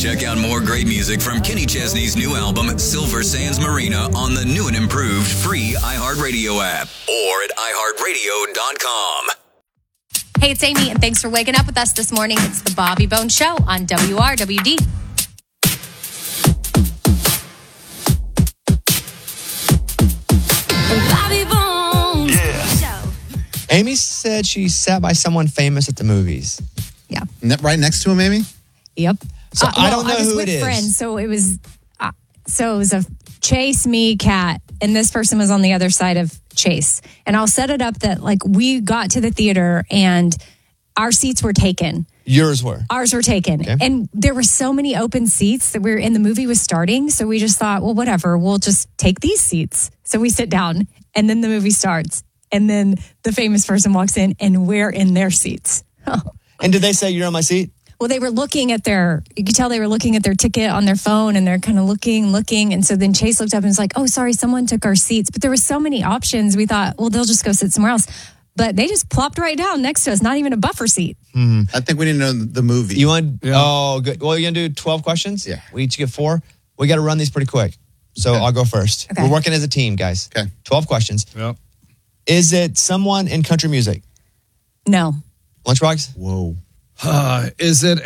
Check out more great music from Kenny Chesney's new album, Silver Sands Marina, on the new and improved free iHeartRadio app or at iHeartRadio.com. Hey, it's Amy, and thanks for waking up with us this morning. It's the Bobby Bones Show on WRWD. Bobby Bones Show. Amy said she sat by someone famous at the movies. Yeah. Right next to him, Amy? Yep. So I don't know who it is. Friends, so it was a Chase, me, Kat, and this person was on the other side of Chase. And I'll set it up that we got to the theater and our seats were taken. Yours were. Ours were taken. Okay. And there were so many open seats that the movie was starting. So we just thought, well, whatever, we'll just take these seats. So we sit down and then the movie starts. And then the famous person walks in and we're in their seats. And did they say you're on my seat? Well, they were looking at you could tell they were looking at their ticket on their phone and they're kind of looking. And so then Chase looked up and was like, oh, sorry, someone took our seats. But there were so many options. We thought, well, they'll just go sit somewhere else. But they just plopped right down next to us, not even a buffer seat. I think we didn't know the movie. You want? Yeah. Oh, good. Well, you're going to do 12 questions? Yeah. We each get 4. We got to run these pretty quick. So I'll go first. Okay. We're working as a team, guys. Okay. 12 questions. Yep. Is it someone in country music? No. Lunchbox? Whoa. Is it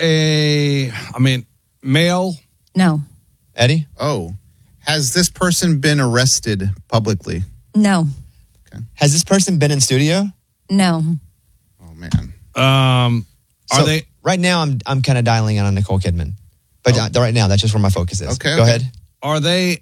male? No. Eddie? Oh. Has this person been arrested publicly? No. Has this person been in studio? No. Oh, man. Are they? Right now, I'm kind of dialing in on Nicole Kidman. But right now, that's just where my focus is. Okay. Go ahead. Are they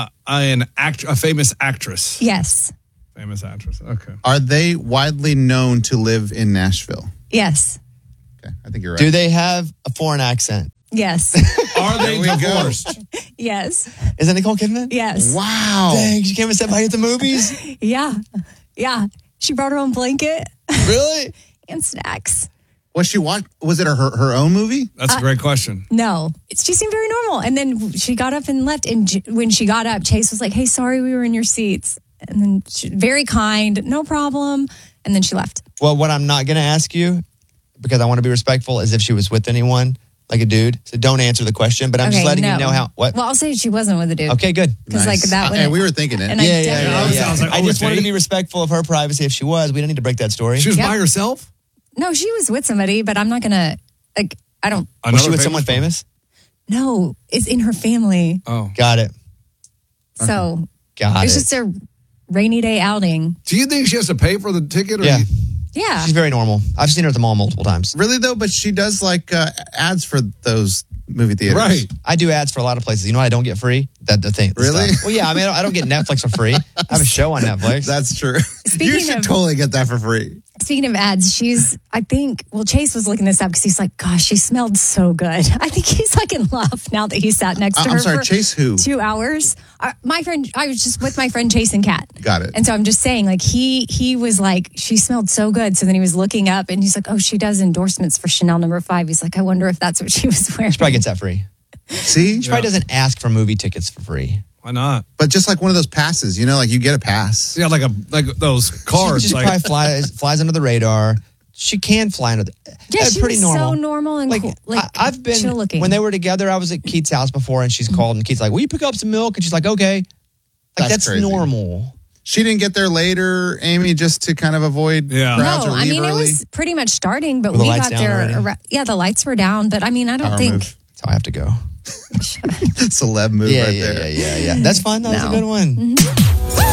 a famous actress? Yes. Famous actress. Okay. Are they widely known to live in Nashville? Yes. Okay. I think you're right. Do they have a foreign accent? Yes. Are they There we go. divorced? Yes. Is it Nicole Kidman? Yes. Wow. Dang, she came and sat by at the movies? Yeah. Yeah. She brought her own blanket Really? and snacks. Was it her own movie? That's a great question. No. She seemed very normal. And then she got up and left. And when she got up, Chase was like, hey, sorry, we were in your seats. And then very kind, no problem. And then she left. Well, what I'm not going to ask you, because I want to be respectful, is if she was with anyone, like a dude. So don't answer the question, but I'm just letting you know how. What? Well, I'll say she wasn't with a dude. Okay, good. Because that one. And we were thinking it. And Yeah. Sounds like I just wanted to date. be respectful of her privacy. If she was, we don't need to break that story. She was Yep. by herself? No, she was with somebody, but I'm not going to, I don't. Was she with someone famous? No, it's in her family. Oh. Got it. So Got it's it. just a rainy day outing. Do you think she has to pay for the ticket? Or Yeah. Yeah. She's very normal. I've seen her at the mall multiple times. Really, though? But she does ads for those movie theaters. Right. I do ads for a lot of places. You know what I don't get free? The thing. the Really? stuff. Well, yeah. I mean, I don't get Netflix for free. I have a show on Netflix. That's true. Speaking You should of- totally get that for free. Speaking of ads, Chase was looking this up because he's like, gosh, she smelled so good. I think he's in love now that he sat next to her. I'm sorry, for Chase who? 2 hours. I was just with my friend Chase and Kat. Got it. And so I'm just saying, he was like, she smelled so good. So then he was looking up and he's like, oh, she does endorsements for Chanel No. 5. He's like, I wonder if that's what she was wearing. She probably gets that free. See? She probably doesn't ask for movie tickets for free. Why not? But just like one of those passes, you get a pass. Yeah, like those cars. She just probably flies under the radar. She can fly under the. Yeah, she pretty was normal. so normal and cool, I've been chill looking. when they were together. I was at Keith's house before, and she's called, and Keith's like, "Will you pick up some milk?" And she's like, "Okay." That's crazy. normal. She didn't get there later, Amy, just to kind of avoid Yeah. crowds No, or I leave mean, early. it was pretty much starting, but Were the we lights got down there. already? Yeah, the lights were down, but I mean, I don't Power think. move. That's how I have to go. Celeb move right there. Yeah. That's fun. That was a good one.